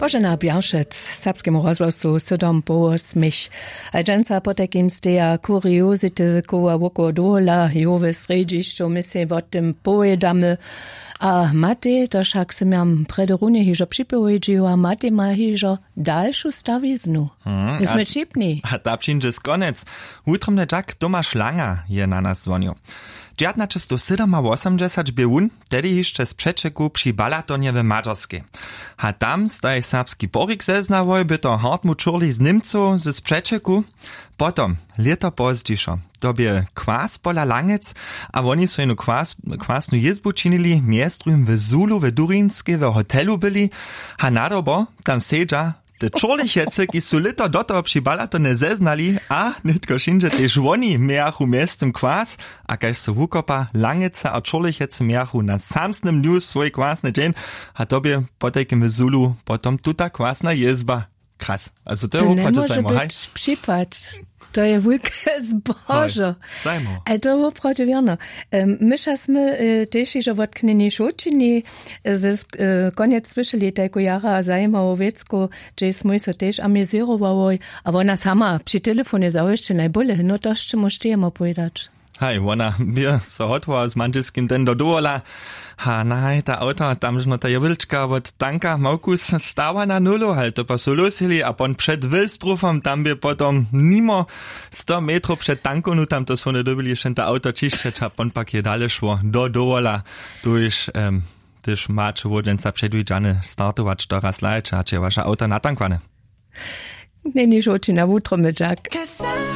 Bożena Białszec, serbskiemu rozgłosu Sodom Bołos mich. Dżęca potekim steja kuriozity koła woko dola, jowe sredziszczo my se o tym pojedamy. A Matej, to však sem jam prederunie hižo připovedžil, a Matej ma hižo dalšu staviznu. My sme čipni. A ta přinže skonec. Utromne džak Tomáš Langa je na nas zvonil. 1987 běun, tedy ještě z Přečeku při Balatonie v Maďarskej. A tam staj serbski borik zeznawoj, by to Hartmut Schurli z Nimcov z Přečeku. Potom, leta pozdzišo, to bie kwas pola Langec, a oni so jednu kwasnu jezbu činili, miestrujem v Zulu, v Durinskej, v hotelu byli, a nadobo tam sedža te čorlichece, ki su lito do toho při Balatone zeznali, a netko šinže tež oni mejachu miestem kwas, a kaž se wukopa Langeca a čorlichece mejachu na samsnym dniu svoj kwasny dzień, a tobie potekim v Zulu potom tuta kwasna jezba. Krass. Also to nie może być przypad. To je wielkie zboże. Zajmo. A to jest prawdziwie. My szasmy też już odknęli szuczyni z koniec słyszeli tego jara zajmowało wiecko, że jsme się też amizirowali, a ona sama przy telefonie założcie najbolej, no to jeszcze możemy powiedzieć. Hej, ona by so hotła z manželskim den do dola, a na ta auto, tam žno ta jewilčka od tanka Maukus stała na nulu, ale to pa so lusili, a pon przed Wilstrufom, tam by potom mimo 100 metrów przed tankonu, tam to so ne dobili še ta auto čišćeć, a pon pak je dalej szło do dola, tu już też macie wodenca przedwidziane startować do raz lajcza, a czy wasza auto natankwane? Nie, nie, na jutro, Jack.